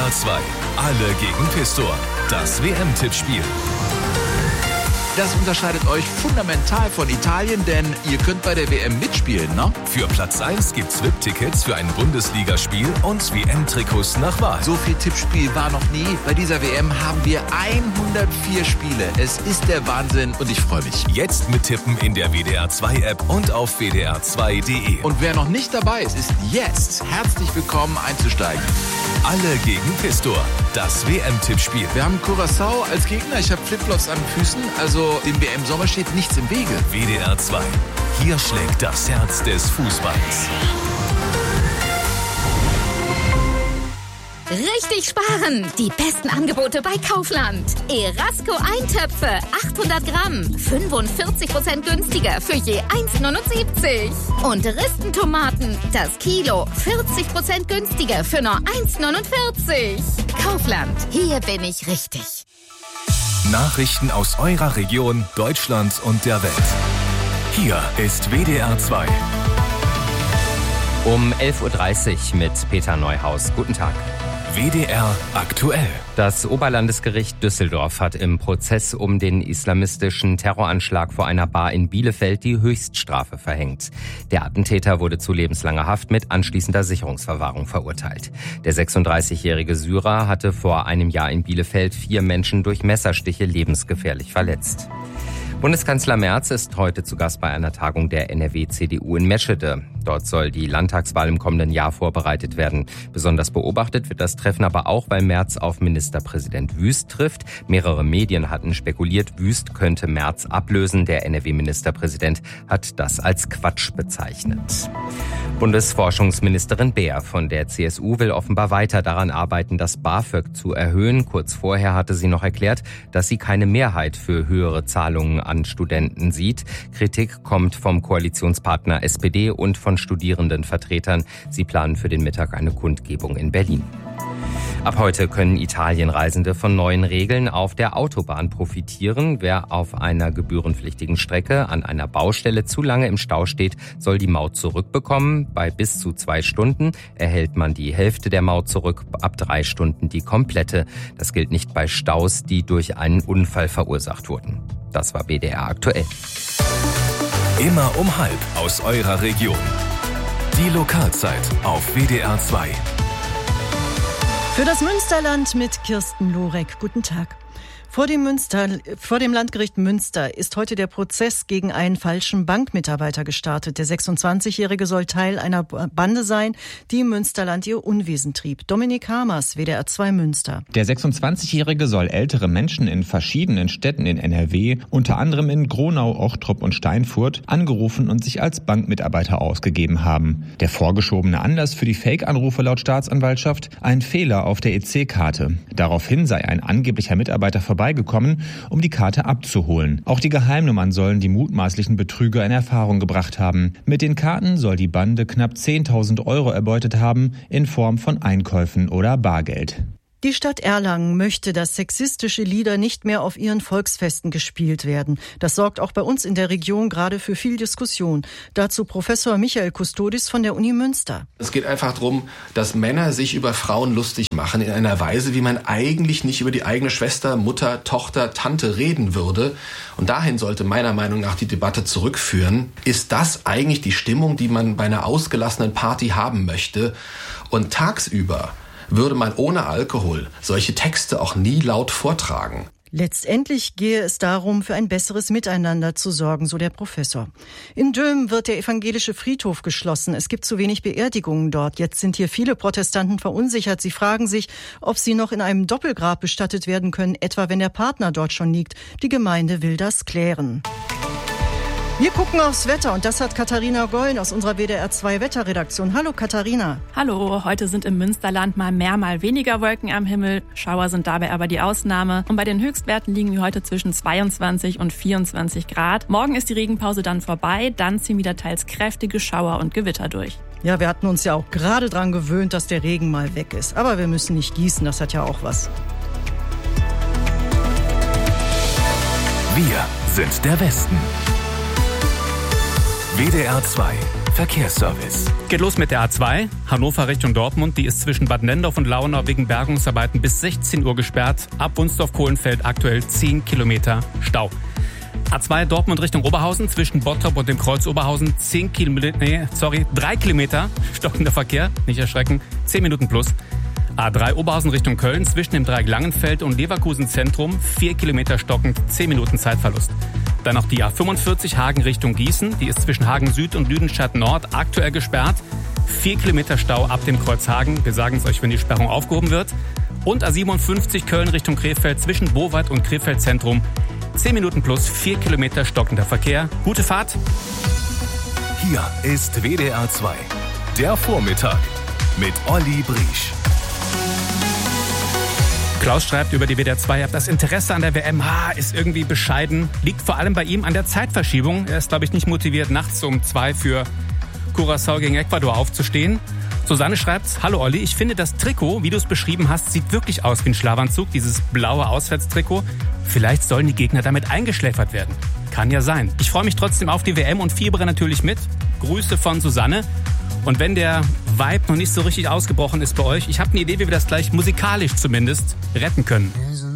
WDR 2. Alle gegen Pistor. Das WM-Tippspiel. Das unterscheidet euch fundamental von Italien, denn ihr könnt bei der WM mitspielen, ne? Für Platz 1 gibt's VIP-Tickets für ein Bundesligaspiel und WM-Trikots nach Wahl. So viel Tippspiel war noch nie. Bei dieser WM haben wir 104 Spiele. Es ist der Wahnsinn und ich freue mich. Jetzt mittippen in der WDR 2 App und auf wdr2.de. Und wer noch nicht dabei ist, ist jetzt herzlich willkommen einzusteigen. Alle gegen Pistor. Das WM-Tippspiel. Wir haben Curaçao als Gegner. Ich habe Flipflops an den Füßen, also dem WM-Sommer steht nichts im Wege. WDR 2. Hier schlägt das Herz des Fußballs. Richtig sparen! Die besten Angebote bei Kaufland. Erasco Eintöpfe, 800 Gramm, 45% günstiger für je 1,79. Und Ristentomaten, das Kilo, 40% günstiger für nur 1,49. Kaufland, hier bin ich richtig. Nachrichten aus eurer Region, Deutschland und der Welt. Hier ist WDR 2. Um 11.30 Uhr mit Peter Neuhaus. Guten Tag. WDR aktuell. Das Oberlandesgericht Düsseldorf hat im Prozess um den islamistischen Terroranschlag vor einer Bar in Bielefeld die Höchststrafe verhängt. Der Attentäter wurde zu lebenslanger Haft mit anschließender Sicherungsverwahrung verurteilt. Der 36-jährige Syrer hatte vor einem Jahr in Bielefeld 4 Menschen durch Messerstiche lebensgefährlich verletzt. Bundeskanzler Merz ist heute zu Gast bei einer Tagung der NRW-CDU in Meschede. Dort soll die Landtagswahl im kommenden Jahr vorbereitet werden. Besonders beobachtet wird das Treffen aber auch, weil Merz auf Ministerpräsident Wüst trifft. Mehrere Medien hatten spekuliert, Wüst könnte Merz ablösen. Der NRW-Ministerpräsident hat das als Quatsch bezeichnet. Bundesforschungsministerin Beer von der CSU will offenbar weiter daran arbeiten, das BAföG zu erhöhen. Kurz vorher hatte sie noch erklärt, dass sie keine Mehrheit für höhere Zahlungen an Studenten sieht. Kritik kommt vom Koalitionspartner SPD und von Studierendenvertretern. Sie planen für den Mittag eine Kundgebung in Berlin. Ab heute können Italienreisende von neuen Regeln auf der Autobahn profitieren. Wer auf einer gebührenpflichtigen Strecke an einer Baustelle zu lange im Stau steht, soll die Maut zurückbekommen. Bei bis zu 2 Stunden erhält man die Hälfte der Maut zurück, ab 3 Stunden die komplette. Das gilt nicht bei Staus, die durch einen Unfall verursacht wurden. Das war WDR aktuell. Immer um 12:30 aus eurer Region. Die Lokalzeit auf WDR 2. Für das Münsterland mit Kirsten Lorek. Guten Tag. Vor dem Landgericht Münster ist heute der Prozess gegen einen falschen Bankmitarbeiter gestartet. Der 26-Jährige soll Teil einer Bande sein, die im Münsterland ihr Unwesen trieb. Dominik Hamers, WDR 2 Münster. Der 26-Jährige soll ältere Menschen in verschiedenen Städten in NRW, unter anderem in Gronau, Ochtrup und Steinfurt, angerufen und sich als Bankmitarbeiter ausgegeben haben. Der vorgeschobene Anlass für die Fake-Anrufe laut Staatsanwaltschaft: ein Fehler auf der EC-Karte. Daraufhin sei ein angeblicher Mitarbeiter vorbeigekommen, um die Karte abzuholen. Auch die Geheimnummern sollen die mutmaßlichen Betrüger in Erfahrung gebracht haben. Mit den Karten soll die Bande knapp 10.000 € erbeutet haben, in Form von Einkäufen oder Bargeld. Die Stadt Erlangen möchte, dass sexistische Lieder nicht mehr auf ihren Volksfesten gespielt werden. Das sorgt auch bei uns in der Region gerade für viel Diskussion. Dazu Professor Michael Kustodis von der Uni Münster. Es geht einfach darum, dass Männer sich über Frauen lustig machen in einer Weise, wie man eigentlich nicht über die eigene Schwester, Mutter, Tochter, Tante reden würde. Und dahin sollte meiner Meinung nach die Debatte zurückführen. Ist das eigentlich die Stimmung, die man bei einer ausgelassenen Party haben möchte? Und tagsüber würde man ohne Alkohol solche Texte auch nie laut vortragen. Letztendlich gehe es darum, für ein besseres Miteinander zu sorgen, so der Professor. In Döhm wird der evangelische Friedhof geschlossen. Es gibt zu wenig Beerdigungen dort. Jetzt sind hier viele Protestanten verunsichert. Sie fragen sich, ob sie noch in einem Doppelgrab bestattet werden können, etwa wenn der Partner dort schon liegt. Die Gemeinde will das klären. Wir gucken aufs Wetter und das hat Katharina Gollen aus unserer WDR 2 Wetterredaktion. Hallo Katharina. Hallo, heute sind im Münsterland mal mehr, mal weniger Wolken am Himmel. Schauer sind dabei aber die Ausnahme. Und bei den Höchstwerten liegen wir heute zwischen 22 und 24 Grad. Morgen ist die Regenpause dann vorbei. Dann ziehen wieder teils kräftige Schauer und Gewitter durch. Ja, wir hatten uns ja auch gerade dran gewöhnt, dass der Regen mal weg ist. Aber wir müssen nicht gießen, das hat ja auch was. Wir sind der Westen. WDR 2 Verkehrsservice. Geht los mit der A2, Hannover Richtung Dortmund. Die ist zwischen Bad Nendorf und Launau wegen Bergungsarbeiten bis 16 Uhr gesperrt. Ab Wunsdorf-Kohlenfeld aktuell 10 Kilometer Stau. A2 Dortmund Richtung Oberhausen zwischen Bottrop und dem Kreuz Oberhausen 3 Kilometer stockender Verkehr. Nicht erschrecken, 10 Minuten plus. A3 Oberhausen Richtung Köln zwischen dem Dreieck Langenfeld und Leverkusen Zentrum 4 Kilometer stockend, 10 Minuten Zeitverlust. Dann noch die A45 Hagen Richtung Gießen. Die ist zwischen Hagen Süd und Lüdenscheid Nord aktuell gesperrt. 4 Kilometer Stau ab dem Kreuz Hagen. Wir sagen es euch, wenn die Sperrung aufgehoben wird. Und A57 Köln Richtung Krefeld zwischen Bowald und Krefeld Zentrum. 10 Minuten plus 4 Kilometer stockender Verkehr. Gute Fahrt. Hier ist WDR 2. Der Vormittag mit Olli Briesch. Klaus schreibt über die WDR 2 ab, das Interesse an der WM ist irgendwie bescheiden. Liegt vor allem bei ihm an der Zeitverschiebung. Er ist, glaube ich, nicht motiviert, nachts um 2 für Curaçao gegen Ecuador aufzustehen. Susanne schreibt, hallo Olli, ich finde das Trikot, wie du es beschrieben hast, sieht wirklich aus wie ein Schlafanzug, dieses blaue Auswärtstrikot. Vielleicht sollen die Gegner damit eingeschläfert werden. Kann ja sein. Ich freue mich trotzdem auf die WM und fiebere natürlich mit. Grüße von Susanne. Und wenn der Vibe noch nicht so richtig ausgebrochen ist bei euch, ich habe eine Idee, wie wir das gleich musikalisch zumindest retten können.